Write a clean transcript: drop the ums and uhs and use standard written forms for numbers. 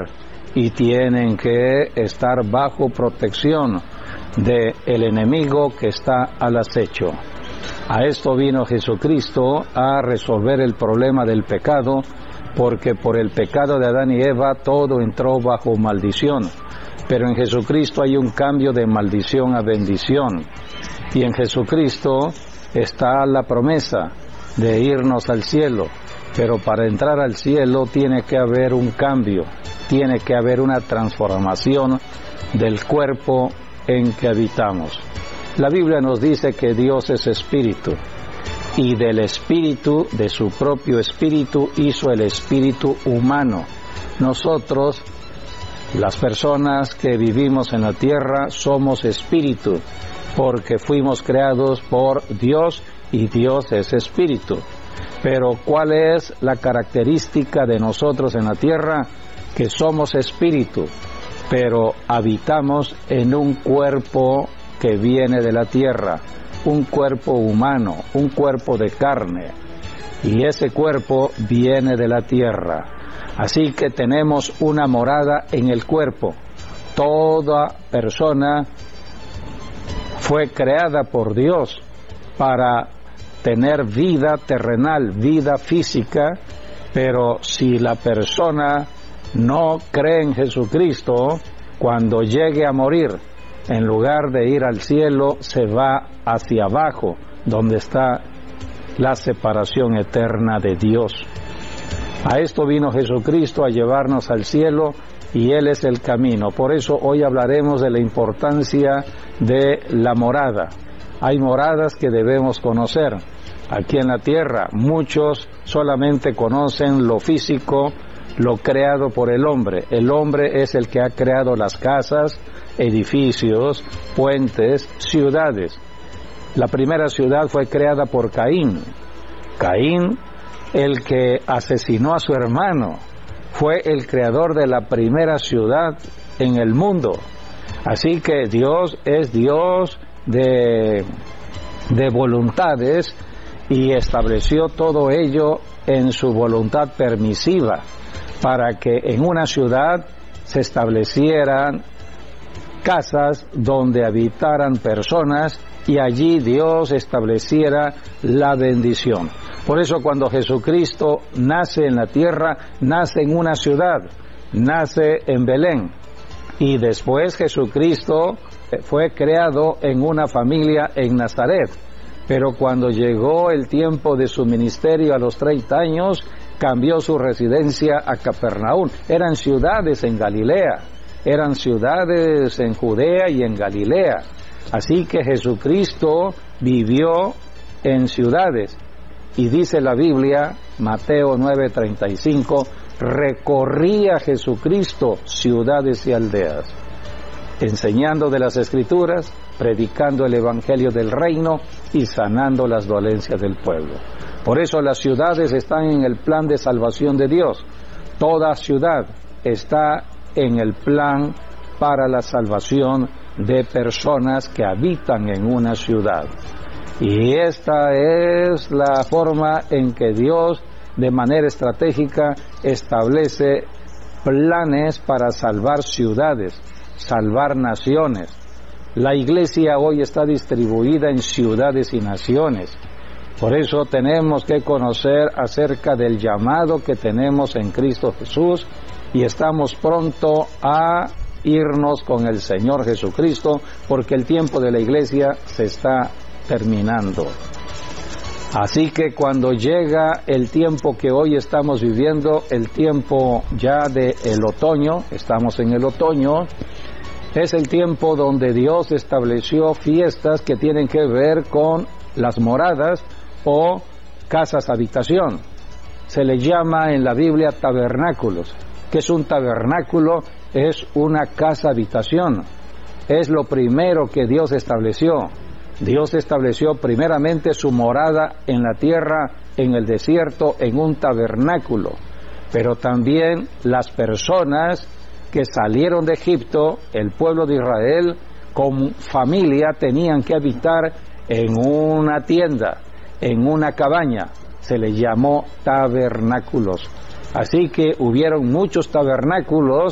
y tienen que estar bajo protección del enemigo que está al acecho. A esto vino Jesucristo, a resolver el problema del pecado, porque por el pecado de Adán y Eva todo entró bajo maldición. Pero en Jesucristo hay un cambio de maldición a bendición. Y en Jesucristo está la promesa de irnos al cielo. Pero para entrar al cielo tiene que haber un cambio, tiene que haber una transformación del cuerpo en que habitamos. La Biblia nos dice que Dios es espíritu, y del espíritu, de su propio espíritu, hizo el espíritu humano. Nosotros, las personas que vivimos en la tierra, somos espíritu, porque fuimos creados por Dios, y Dios es espíritu. Pero ¿cuál es la característica de nosotros en la tierra? Que somos espíritu, pero habitamos en un cuerpo que viene de la tierra, un cuerpo humano, un cuerpo de carne, y ese cuerpo viene de la tierra. Así que tenemos una morada en el cuerpo. Toda persona fue creada por Dios para tener vida terrenal, vida física, pero si la persona no cree en Jesucristo, cuando llegue a morir, en lugar de ir al cielo, se va hacia abajo, donde está la separación eterna de Dios. A esto vino Jesucristo, a llevarnos al cielo, y Él es el camino. Por eso hoy hablaremos de la importancia de la morada. Hay moradas que debemos conocer. Aquí en la tierra muchos solamente conocen lo físico, lo creado por el hombre. El hombre es el que ha creado las casas, edificios, puentes, ciudades. La primera ciudad fue creada por Caín. Caín, el que asesinó a su hermano, fue el creador de la primera ciudad en el mundo. Así que Dios es Dios de voluntades, y estableció todo ello en su voluntad permisiva, para que en una ciudad se establecieran casas donde habitaran personas, y allí Dios estableciera la bendición. Por eso cuando Jesucristo nace en la tierra, nace en una ciudad, nace en Belén, y después Jesucristo fue creado en una familia en Nazaret. Pero cuando llegó el tiempo de su ministerio a los 30 años, cambió su residencia a Capernaum. Eran ciudades en Galilea, eran ciudades en Judea y en Galilea. Así que Jesucristo vivió en ciudades. Y dice la Biblia, Mateo 9:35, recorría Jesucristo ciudades y aldeas, enseñando de las Escrituras, predicando el Evangelio del Reino y sanando las dolencias del pueblo. Por eso las ciudades están en el plan de salvación de Dios. Toda ciudad está en el plan para la salvación de personas que habitan en una ciudad. Y esta es la forma en que Dios, de manera estratégica, establece planes para salvar ciudades, salvar naciones. La iglesia hoy está distribuida en ciudades y naciones. Por eso tenemos que conocer acerca del llamado que tenemos en Cristo Jesús, y estamos pronto a irnos con el Señor Jesucristo, porque el tiempo de la iglesia se está terminando. Así que cuando llega el tiempo que hoy estamos viviendo, el tiempo ya del otoño, estamos en el otoño, es el tiempo donde Dios estableció fiestas que tienen que ver con las moradas o casas habitación. Se le llama en la Biblia tabernáculos. ¿Qué es un tabernáculo? Es una casa habitación. Es lo primero que Dios estableció. Dios estableció primeramente su morada en la tierra, en el desierto, en un tabernáculo. Pero también las personas que salieron de Egipto, el pueblo de Israel, con familia, tenían que habitar en una tienda, en una cabaña. Se les llamó tabernáculos. Así que hubieron muchos tabernáculos